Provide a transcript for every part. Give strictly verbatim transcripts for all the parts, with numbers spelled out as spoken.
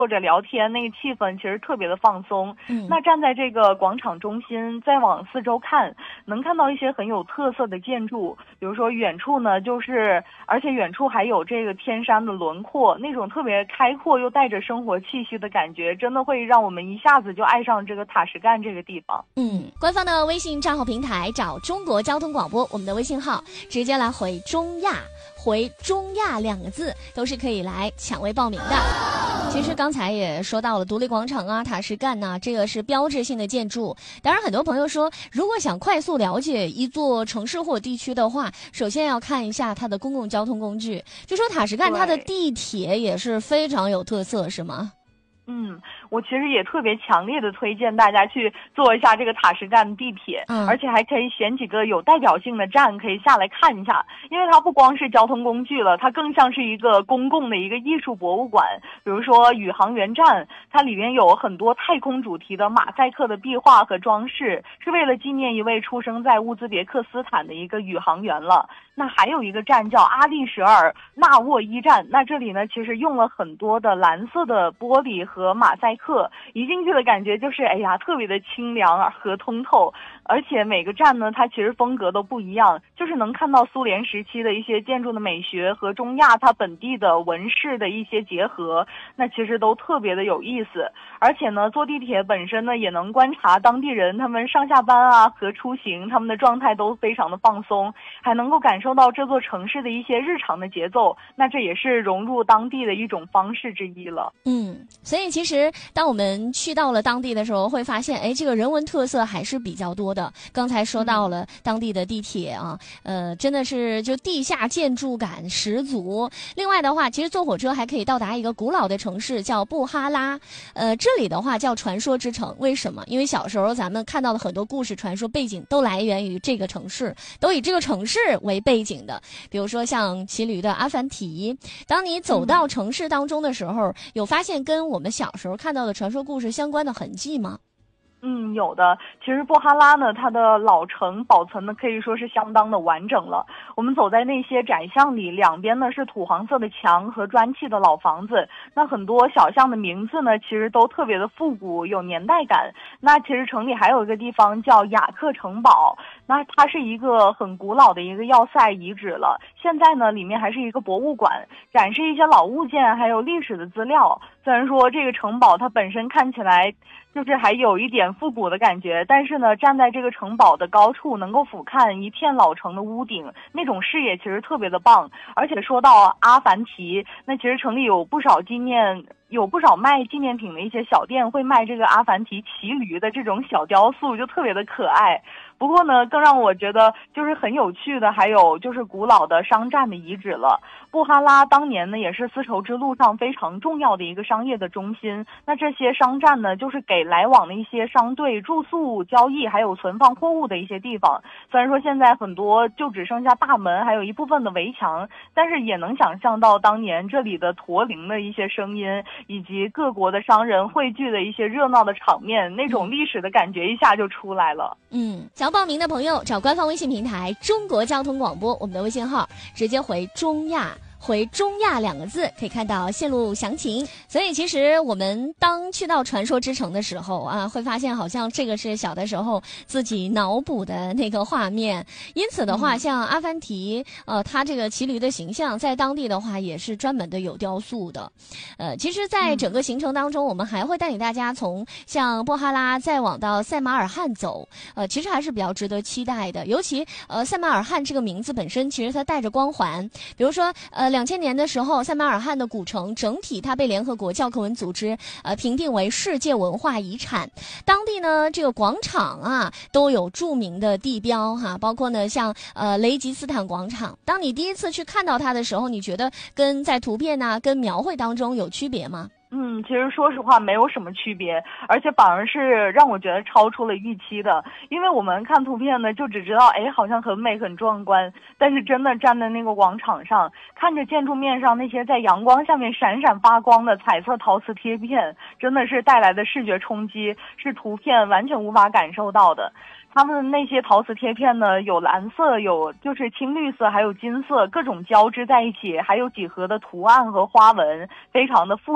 或者聊天，那个气氛其实特别的放松。 嗯， 那站在这个广场中心，再往四周看，能看到一些很有特色的建筑，比如说远处呢，就是而且远处还有这个天山的轮廓，那种特别开阔又带着生活气息的感觉，真的会让我们一下子就爱上这个塔什干这个地方。 嗯，官方的微信账号平台找中国交通广播，我们的微信号直接来回中亚，回中亚两个字都是可以来抢位报名的。其实刚才也说到了独立广场啊、塔什干呐、啊，这个是标志性的建筑。当然，很多朋友说，如果想快速了解一座城市或地区的话，首先要看一下它的公共交通工具。就说塔什干，它的地铁也是非常有特色，是吗？ 嗯，我其实也特别强烈的推荐大家去坐一下这个塔什干地铁， 嗯， 而且还可以选几个有代表性的站可以下来看一下，因为它不光是交通工具了，它更像是一个公共的一个艺术博物馆。比如说宇航员站，它里面有很多太空主题的马赛克的壁画和装饰，是为了纪念一位出生在乌兹别克斯坦的一个宇航员了。那还有一个站叫阿利什尔纳沃伊站，那这里呢其实用了很多的蓝色的玻璃和马赛克，一进去的感觉就是哎呀特别的清凉和通透，而且每个站呢它其实风格都不一样，就是能看到苏联时期的一些建筑的美学和中亚它本地的纹饰的一些结合，那其实都特别的有意思。而且呢坐地铁本身呢也能观察当地人他们上下班啊和出行，他们的状态都非常的放松，还能够感受到这座城市的一些日常的节奏，那这也是融入当地的一种方式之一了。 嗯，所以其实当我们去到了当地的时候，会发现哎，这个人文特色还是比较多的。刚才说到了当地的地铁啊，呃，真的是就地下建筑感十足。另外的话，其实坐火车还可以到达一个古老的城市叫布哈拉，呃，这里的话叫传说之城。为什么？因为小时候咱们看到的很多故事传说背景都来源于这个城市，都以这个城市为背景的。比如说像骑驴的阿凡提，当你走到城市当中的时候，嗯，有发现跟我们小时候看到的传说故事相关的痕迹吗？ 嗯，有的。其实布哈拉呢，它的老城保存的可以说是相当的完整了。我们走在那些窄巷里，两边呢是土黄色的墙和砖砌的老房子。那很多小巷的名字呢，其实都特别的复古，有年代感。那其实城里还有一个地方叫雅克城堡，那它是一个很古老的一个要塞遗址了。现在呢，里面还是一个博物馆，展示一些老物件还有历史的资料。虽然说这个城堡它本身看起来就是还有一点复古的感觉，但是呢，站在这个城堡的高处，能够俯瞰一片老城的屋顶，那种视野其实特别的棒。而且说到阿凡提，那其实城里有不少纪念。有不少卖纪念品的一些小店会卖这个阿凡提骑驴的这种小雕塑，就特别的可爱。不过呢，更让我觉得就是很有趣的还有就是古老的商站的遗址了。布哈拉当年呢也是丝绸之路上非常重要的一个商业的中心，那这些商站呢就是给来往的一些商队住宿、交易还有存放货物的一些地方。虽然说现在很多就只剩下大门还有一部分的围墙，但是也能想象到当年这里的驼铃的一些声音，以及各国的商人汇聚的一些热闹的场面，那种历史的感觉一下就出来了。 嗯，想要报名的朋友找官方微信平台中国交通广播，我们的微信号直接回中亚，回中亚两个字可以看到线路详情。所以其实我们当去到传说之城的时候啊，会发现好像这个是小的时候自己脑补的那个画面。因此的话，像阿凡提呃，他这个骑驴的形象在当地的话也是专门的有雕塑的。呃，其实在整个行程当中，我们还会带领大家从像布哈拉再往到塞马尔罕走，呃，其实还是比较值得期待的。尤其呃，塞马尔罕这个名字本身其实它带着光环，比如说呃两千年的时候，塞马尔罕的古城整体它被联合国教科文组织呃评定为世界文化遗产。当地呢这个广场啊都有著名的地标哈，包括呢像呃雷吉斯坦广场。当你第一次去看到它的时候，你觉得跟在图片啊跟描绘当中有区别吗？ 嗯，其实说实话没有什么区别，而且反而是让我觉得超出了预期的。因为我们看图片呢，就只知道哎，好像很美很壮观，但是真的站在那个广场上，看着建筑面上那些在阳光下面闪闪发光的彩色陶瓷贴片，真的是带来的视觉冲击是图片完全无法感受到的。他们那些陶瓷贴片呢，有蓝色，有就是青绿色，还有金色，各种交织在一起，还有几何的图案和花纹，非常的复杂又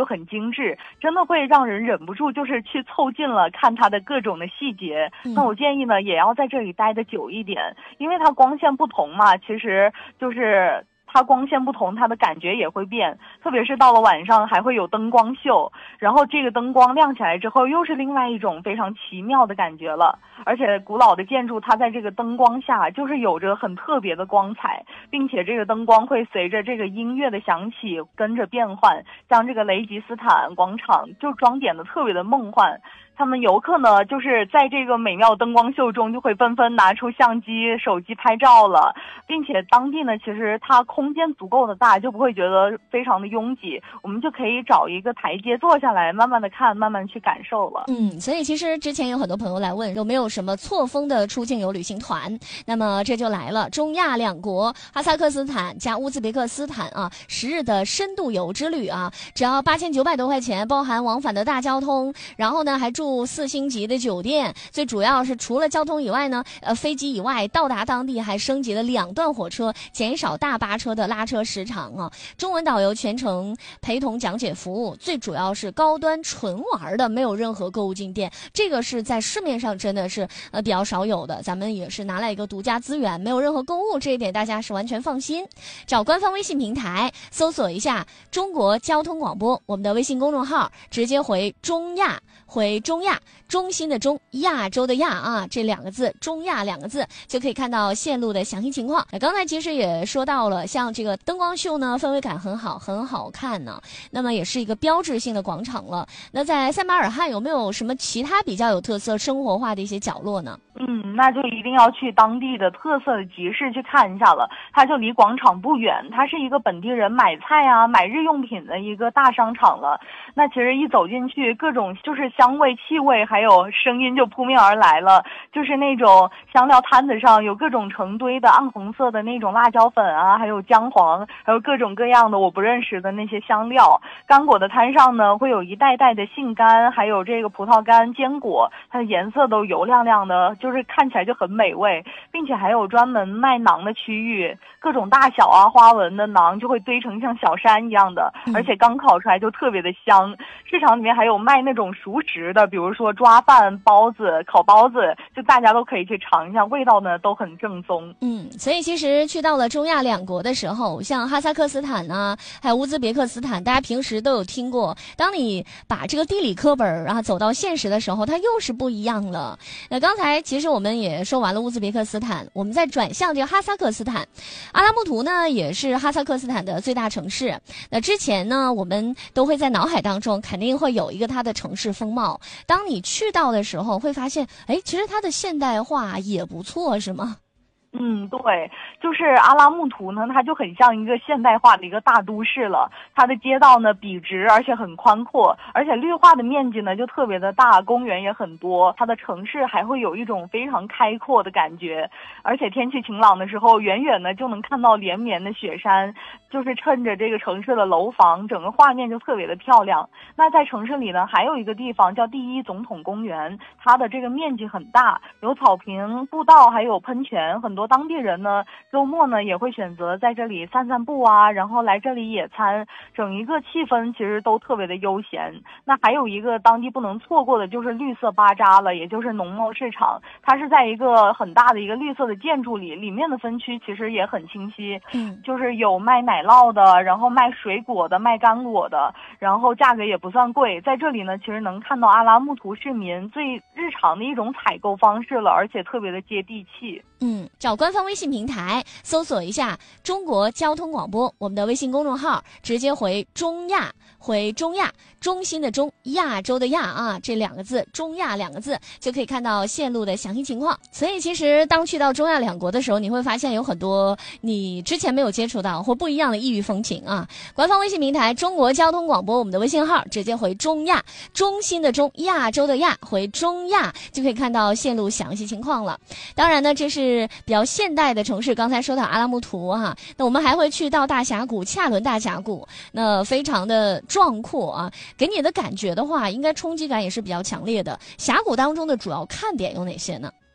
又很精致，真的会让人忍不住就是去凑近了看它的各种的细节。 嗯、 那我建议呢，也要在这里待得久一点，因为它光线不同嘛，其实就是它光线不同，它的感觉也会变，特别是到了晚上还会有灯光秀，然后这个灯光亮起来之后，又是另外一种非常奇妙的感觉了。而且古老的建筑它在这个灯光下就是有着很特别的光彩，并且这个灯光会随着这个音乐的响起跟着变换，像这个雷吉斯坦广场就装点的特别的梦幻。他们游客呢，就是在这个美妙灯光秀中就会纷纷拿出相机、手机拍照了，并且当地呢，其实它空间足够的大，就不会觉得非常的拥挤，我们就可以找一个台阶坐下来，慢慢的看，慢慢去感受了。 嗯，所以其实之前有很多朋友来问有没有什么错峰的出境游旅行团，那么这就来了，中亚两国哈萨克斯坦加乌兹别克斯坦啊，十日的深度游之旅啊，只要八千九百多块钱，包含往返的大交通，然后呢还住住四星级的酒店，最主要是除了交通以外呢，呃，飞机以外到达当地还升级了两段火车，减少大巴车的拉车时长啊。中文导游全程陪同讲解服务，最主要是高端纯玩的，没有任何购物进店，这个是在市面上真的是呃比较少有的，咱们也是拿来一个独家资源，没有任何购物，这一点大家是完全放心。找官方微信平台搜索一下中国交通广播，我们的微信公众号，直接回中亚，回中亚，中心的中，亚洲的亚啊，这两个字，中亚两个字就可以看到线路的详细情况。刚才其实也说到了，像这个灯光秀呢，氛围感很好，很好看呢。那么也是一个标志性的广场了。那在塞马尔罕有没有什么其他比较有特色、生活化的一些角落呢？ 嗯，那就一定要去当地的特色的集市去看一下了。它就离广场不远，它是一个本地人买菜啊、买日用品的一个大商场了。那其实一走进去，各种就是香味、气味还有声音就扑面而来了。就是那种香料摊子上有各种成堆的暗红色的那种辣椒粉啊，还有姜黄，还有各种各样的我不认识的那些香料。干果的摊上呢，会有一袋袋的杏干，还有这个葡萄干、坚果，它的颜色都油亮亮的，就是看起来就很美味，并且还有专门卖馕的区域，各种大小啊、花纹的馕就会堆成像小山一样的，而且刚烤出来就特别的香。市场里面还有卖那种熟食的，比如说抓饭、包子、烤包子，就大家都可以去尝一下，味道呢都很正宗。 嗯，所以其实去到了中亚两国的时候，像哈萨克斯坦啊，还有乌兹别克斯坦，大家平时都有听过。当你把这个地理课本啊走到现实的时候，它又是不一样了。那刚才其实我们也说完了乌兹别克斯坦，我们再转向这个哈萨克斯坦。阿拉木图呢也是哈萨克斯坦的最大城市。那之前呢，我们都会在脑海当中肯定会有一个它的城市风貌。当你去到的时候，会发现，哎，其实它的现代化也不错，是吗？ 嗯，对，就是阿拉木图呢，它就很像一个现代化的一个大都市了。它的街道呢笔直，而且很宽阔，而且绿化的面积呢就特别的大，公园也很多。它的城市还会有一种非常开阔的感觉，而且天气晴朗的时候，远远的就能看到连绵的雪山，就是衬着这个城市的楼房，整个画面就特别的漂亮。那在城市里呢，还有一个地方叫第一总统公园，它的这个面积很大，有草坪、步道，还有喷泉，很多当地人呢周末呢也会选择在这里散散步啊，然后来这里野餐，整一个气氛其实都特别的悠闲。那还有一个当地不能错过的就是绿色巴扎了，也就是农贸市场。它是在一个很大的一个绿色的建筑里，里面的分区其实也很清晰， 嗯， 就是有卖奶酪的，然后卖水果的，卖干果的，然后价格也不算贵。在这里呢，其实能看到阿拉木图市民最日常的一种采购方式了，而且特别的接地气。 嗯，找官方微信平台搜索一下中国交通广播，我们的微信公众号，直接回中亚，回中亚，中心的中，亚洲的亚啊，这两个字，中亚两个字就可以看到线路的详细情况。所以其实当去到中亚两国的时候，你会发现有很多你之前没有接触到或不一样的异域风情啊。官方微信平台中国交通广播，我们的微信号直接回中亚，中心的中，亚洲的亚，回中亚就可以看到线路详细情况了。当然呢，这是比较现代的城市，刚才说到阿拉木图哈，那我们还会去到大峡谷，恰伦大峡谷，那非常的壮阔啊，给你的感觉的话，应该冲击感也是比较强烈的。峡谷当中的主要看点有哪些呢？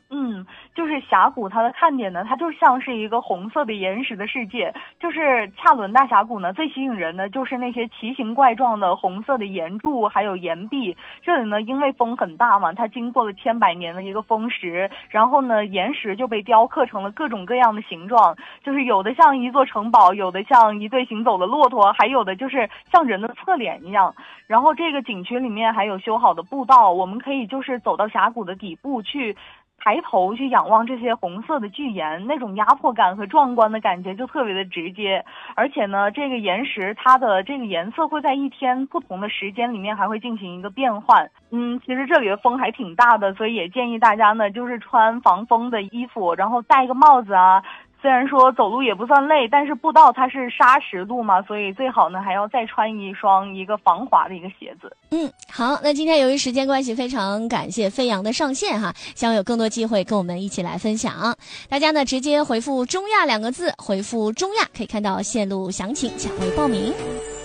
嗯，就是峡谷，它的看点呢，它就像是一个红色的岩石的世界。就是恰伦大峡谷呢，最吸引人的就是那些奇形怪状的红色的岩柱，还有岩壁。这里呢，因为风很大嘛，它经过了千百年的一个风蚀，然后呢，岩石就被雕刻成了各种各样的形状，就是有的像一座城堡，有的像一对行走的骆驼，还有的就是像人的侧脸一样。然后这个景区里面还有修好的步道，我们可以就是走到峡谷的底部去。抬头去仰望这些红色的巨岩，那种压迫感和壮观的感觉就特别的直接。而且呢，这个岩石它的这个颜色会在一天不同的时间里面还会进行一个变换。嗯，其实这里的风还挺大的，所以也建议大家呢，就是穿防风的衣服，然后戴个帽子啊。虽然说走路也不算累，但是步道它是砂石路嘛，所以最好呢还要再穿一双一个防滑的一个鞋子。 嗯，好，那今天由于时间关系，非常感谢飞扬的上线哈，希望有更多机会跟我们一起来分享。大家呢直接回复中亚两个字，回复中亚可以看到线路详情，抢位报名。